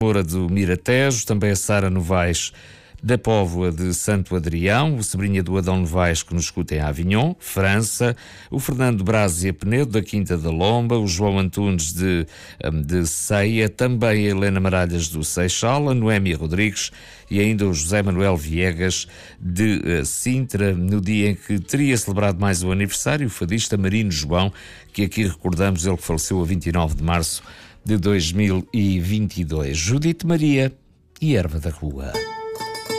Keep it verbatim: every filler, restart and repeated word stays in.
Moura do Miratejo, também a Sara Novaes da Póvoa de Santo Adrião, o sobrinha do Adão Novaes que nos escuta em Avignon, França, o Fernando Brazia Penedo da Quinta da Lomba, o João Antunes de, de Ceia, também a Helena Maralhas do Seixal, a Noémia Rodrigues e ainda o José Manuel Viegas de uh, Sintra, no dia em que teria celebrado mais o aniversário, o fadista Marino João, que aqui recordamos, ele que faleceu a vinte e nove de março de dois mil e vinte e dois. Judite Maria e Erva da Rua.